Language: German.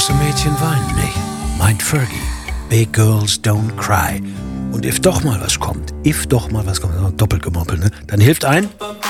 Große Mädchen weinen nicht, meint Fergie. Big Girls Don't Cry. Und if doch mal was kommt, doppelt gemoppelt, ne? Dann hilft ein